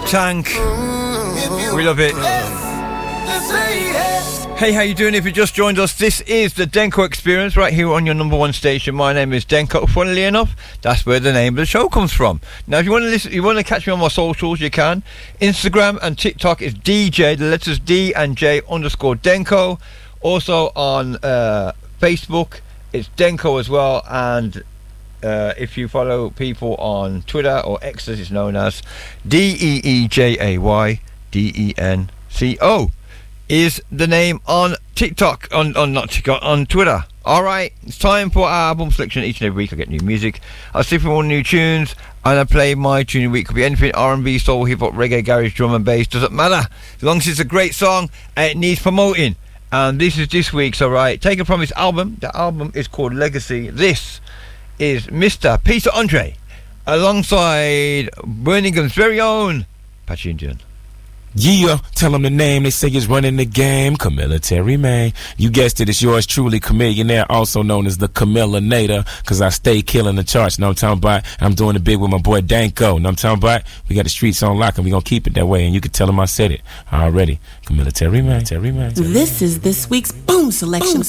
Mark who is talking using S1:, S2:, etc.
S1: Tank. We love it. Hey, how you doing? If you just joined us, this is the Denko Experience right here on your number one station. My name is Denko. Funnily enough, that's where the name of the show comes from. Now, if you want to listen, you want to catch me on my socials, you can. Instagram and TikTok is DJ, the letters D and J _ Denko. Also on Facebook, it's Denko as well. And if you follow people on Twitter or X as it's known as, DEEJAYDENCO is the name on TikTok, not TikTok, on Twitter. Alright, it's time for our album selection. Each and every week I get new music. I see for more new tunes, and I play my tune of the week. Could be anything, R&B, soul, hip-hop, reggae, garage, drum and bass, doesn't matter. As long as it's a great song and it needs promoting. And this is this week's, alright. Taken from his album. The album is called Legacy. This is Mr. Peter Andre, alongside Birmingham's very own Patchy Indian.
S2: Yeah, tell them the name, they say he's running the game, Camilla Terry, man. You guessed it, it's yours truly, Chamillionaire, also known as the Camillionator, cause I stay killing the charts, know what I'm talking about? I'm doing it big with my boy Danko, know what I'm talking about? We got the streets on lock and we gonna keep it that way, and you can tell him I said it already. Camilla Terry, man.
S3: This is this week's Boom Selection.